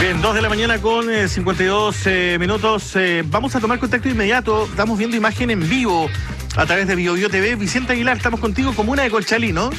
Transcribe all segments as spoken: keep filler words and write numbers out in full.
Bien, dos de la mañana con eh, cincuenta y dos eh, minutos. Eh, vamos a tomar contacto inmediato. Estamos viendo imagen en vivo a través de BioBio T V. Vicente Aguilar, estamos contigo, comuna de Conchalí, ¿no?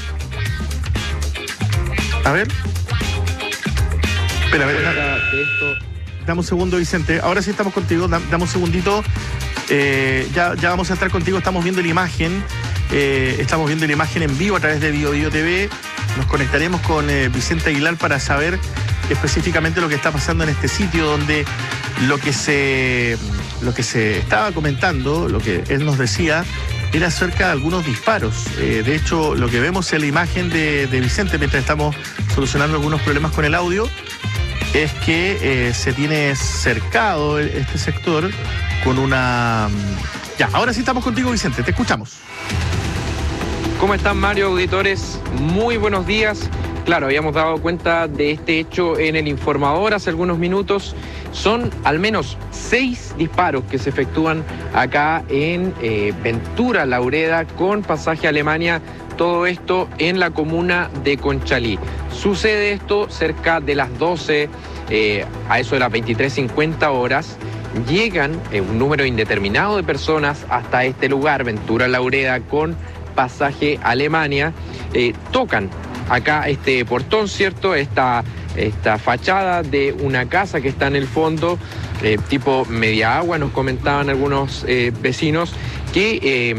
A ver. Espera, a ver. Dame un segundo, Vicente. Ahora sí estamos contigo. Dame, dame un segundito. Eh, ya, ya vamos a estar contigo. Estamos viendo la imagen. Eh, estamos viendo la imagen en vivo a través de BioBio T V. Nos conectaremos con eh, Vicente Aguilar para saber específicamente lo que está pasando en este sitio, donde lo que se lo que se estaba comentando, lo que él nos decía, era acerca de algunos disparos. Eh, de hecho, lo que vemos en la imagen de, de Vicente, mientras estamos solucionando algunos problemas con el audio, es que eh, se tiene cercado este sector con una... Ya, ahora sí estamos contigo, Vicente, te escuchamos. ¿Cómo están, Mario, auditores? Muy buenos días. Claro, habíamos dado cuenta de este hecho en el informador hace algunos minutos. Son al menos seis disparos que se efectúan acá en eh, Ventura Laureda con pasaje a Alemania. Todo esto en la comuna de Conchalí. Sucede esto cerca de las doce, eh, a eso de las veintitrés cincuenta horas. Llegan eh, un número indeterminado de personas hasta este lugar, Ventura Laureda, con pasaje a Alemania. Eh, tocan acá este portón, ¿cierto? Esta, esta fachada de una casa que está en el fondo, eh, tipo media agua, nos comentaban algunos eh, vecinos, que, eh,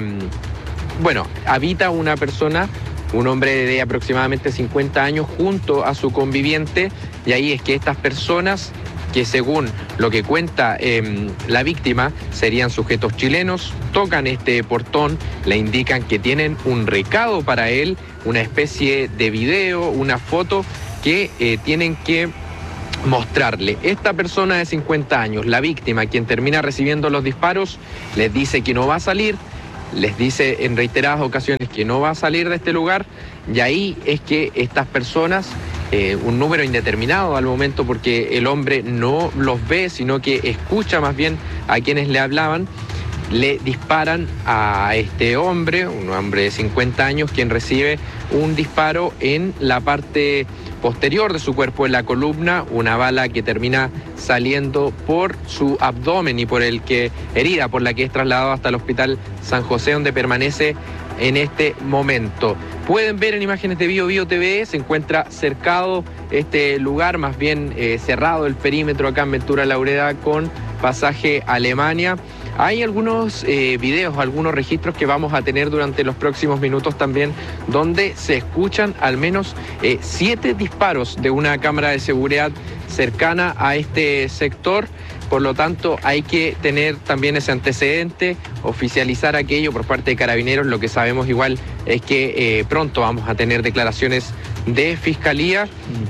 bueno, habita una persona, un hombre de aproximadamente cincuenta años, junto a su conviviente, y ahí es que estas personas, que según lo que cuenta eh, la víctima, serían sujetos chilenos, tocan este portón, le indican que tienen un recado para él, una especie de video, una foto que eh, tienen que mostrarle. Esta persona de cincuenta años, la víctima, quien termina recibiendo los disparos, les dice que no va a salir, les dice en reiteradas ocasiones que no va a salir de este lugar, y ahí es que estas personas... Eh, un número indeterminado al momento, porque el hombre no los ve, sino que escucha más bien a quienes le hablaban, le disparan a este hombre, un hombre de cincuenta años, quien recibe un disparo en la parte posterior de su cuerpo, en la columna, una bala que termina saliendo por su abdomen y por el que herida, por la que es trasladado hasta el hospital San José, donde permanece en este momento. Pueden ver en imágenes de BioBio T V, se encuentra cercado este lugar, más bien eh, cerrado el perímetro acá en Ventura Laureda con pasaje a Alemania. Hay algunos eh, videos, algunos registros que vamos a tener durante los próximos minutos también, donde se escuchan al menos eh, siete disparos de una cámara de seguridad cercana a este sector. Por lo tanto, hay que tener también ese antecedente, oficializar aquello por parte de Carabineros. Lo que sabemos igual es que eh, pronto vamos a tener declaraciones de Fiscalía.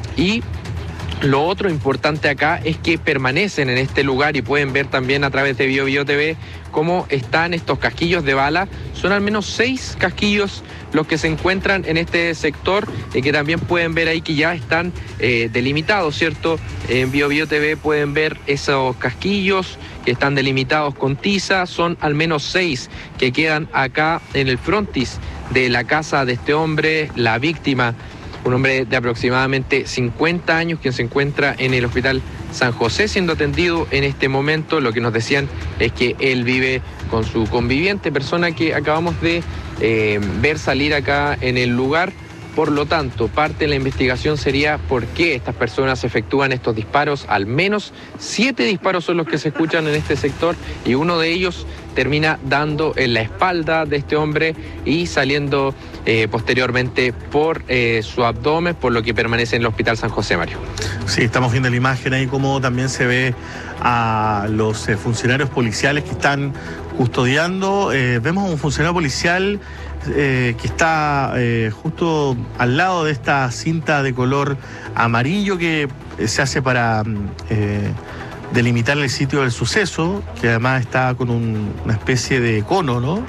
Y lo otro importante acá es que permanecen en este lugar, y pueden ver también a través de BioBio T V cómo están estos casquillos de bala. Son al menos seis casquillos los que se encuentran en este sector, y que también pueden ver ahí que ya están eh, delimitados, ¿cierto? En BioBio T V pueden ver esos casquillos que están delimitados con tiza. Son al menos seis que quedan acá en el frontis de la casa de este hombre, la víctima, un hombre de aproximadamente cincuenta años, quien se encuentra en el hospital San José siendo atendido en este momento. Lo que nos decían es que él vive con su conviviente, persona que acabamos de eh, ver salir acá en el lugar. Por lo tanto, parte de la investigación sería por qué estas personas efectúan estos disparos. Al menos siete disparos son los que se escuchan en este sector, y uno de ellos termina dando en la espalda de este hombre y saliendo eh, posteriormente por eh, su abdomen, por lo que permanece en el hospital San José, Mario. Sí, estamos viendo la imagen ahí, como también se ve a los eh, funcionarios policiales que están custodiando. Eh, vemos a un funcionario policial eh, que está eh, justo al lado de esta cinta de color amarillo que eh, se hace para eh, delimitar el sitio del suceso, que además está con un, una especie de cono, ¿no?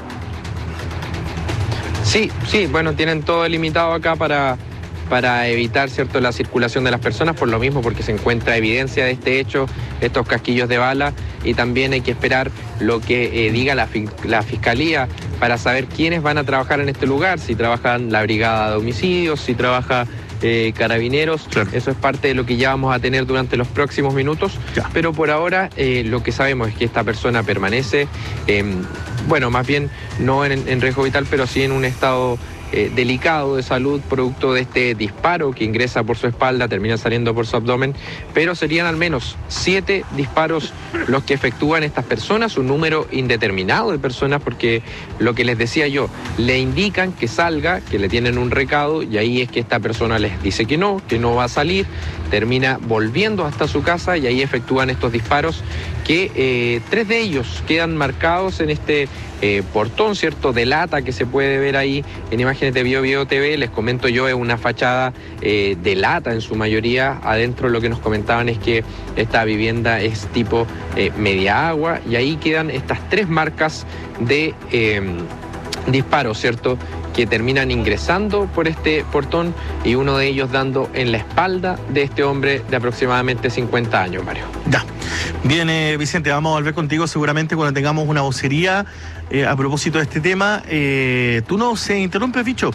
Sí, sí, bueno, tienen todo delimitado acá para... para evitar, ¿cierto?, la circulación de las personas, por lo mismo, porque se encuentra evidencia de este hecho, estos casquillos de bala, y también hay que esperar lo que eh, diga la, la Fiscalía para saber quiénes van a trabajar en este lugar, si trabajan la brigada de homicidios, si trabaja eh, carabineros. Claro. Eso es parte de lo que ya vamos a tener durante los próximos minutos. Ya. Pero por ahora eh, lo que sabemos es que esta persona permanece, eh, bueno, más bien no en, en riesgo vital, pero sí en un estado Eh, delicado de salud, producto de este disparo que ingresa por su espalda, termina saliendo por su abdomen, pero serían al menos siete disparos los que efectúan estas personas, un número indeterminado de personas, porque lo que les decía yo, le indican que salga, que le tienen un recado, y ahí es que esta persona les dice que no, que no va a salir, termina volviendo hasta su casa y ahí efectúan estos disparos que eh, tres de ellos quedan marcados en este eh, portón, ¿cierto?, de lata que se puede ver ahí en imágenes de Bio Bio T V. Les comento yo, es una fachada eh, de lata en su mayoría. Adentro lo que nos comentaban es que esta vivienda es tipo eh, media agua, y ahí quedan estas tres marcas de eh, disparos, ¿cierto?, que terminan ingresando por este portón, y uno de ellos dando en la espalda de este hombre de aproximadamente cincuenta años, Mario. Ya. Bien, eh, Vicente, vamos a volver contigo seguramente cuando tengamos una vocería eh, a propósito de este tema. Eh, ¿Tú no se interrumpes, bicho?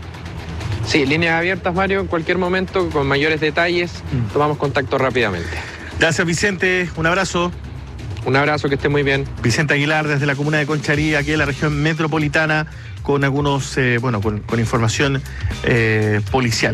Sí, líneas abiertas, Mario, en cualquier momento, con mayores detalles, mm. tomamos contacto rápidamente. Gracias, Vicente. Un abrazo. Un abrazo, que esté muy bien. Vicente Aguilar, desde la comuna de Conchalí, aquí en la región metropolitana, con algunos, eh, bueno, con, con información eh, policial.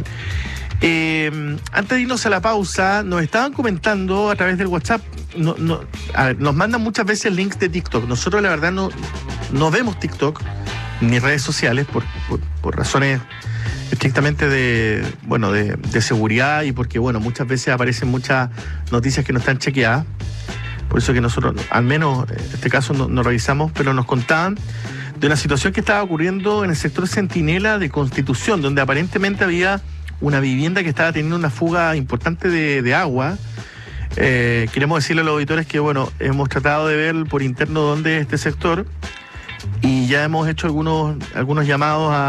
Eh, antes de irnos a la pausa, nos estaban comentando a través del WhatsApp, no, no, a ver, nos mandan muchas veces links de TikTok. Nosotros la verdad no, no vemos TikTok ni redes sociales por, por, por razones estrictamente de, bueno, de, de seguridad, y porque, bueno, muchas veces aparecen muchas noticias que no están chequeadas. Por eso que nosotros, al menos en este caso, no, no revisamos, pero nos contaban de una situación que estaba ocurriendo en el sector Centinela de Constitución, donde aparentemente había una vivienda que estaba teniendo una fuga importante de, de agua. Eh, queremos decirle a los auditores que, bueno, hemos tratado de ver por interno dónde es este sector, y ya hemos hecho algunos, algunos llamados a